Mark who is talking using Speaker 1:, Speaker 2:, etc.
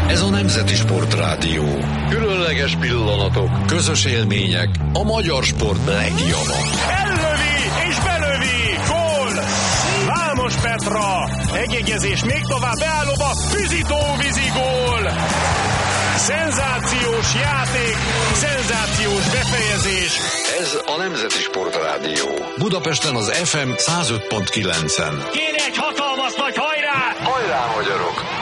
Speaker 1: Ez a Nemzeti Sportrádió. Különleges pillanatok, közös élmények, a magyar sport legjava.
Speaker 2: Ellövi és belövi, gól! Vámos Petra, egyegyezés még tovább, beállóba, Füzitó-vízi gól! Szenzációs játék, szenzációs befejezés.
Speaker 1: Ez a Nemzeti Sportrádió. Budapesten az FM 105.9-en.
Speaker 2: Kéne egy hatalmas nagy hajrá!
Speaker 1: Hajrá, magyarok!